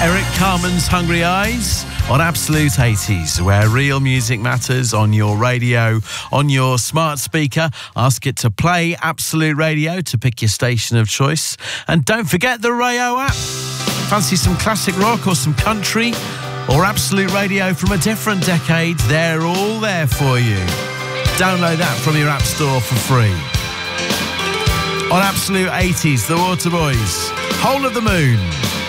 Eric Carmen's Hungry Eyes on Absolute 80s, where real music matters, on your radio, on your smart speaker. Ask it to play Absolute Radio to pick your station of choice. And don't forget the Rayo app. Fancy some classic rock or some country or Absolute Radio from a different decade? They're all there for you. Download that from your app store for free. On Absolute 80s, the Waterboys, Whole of the Moon.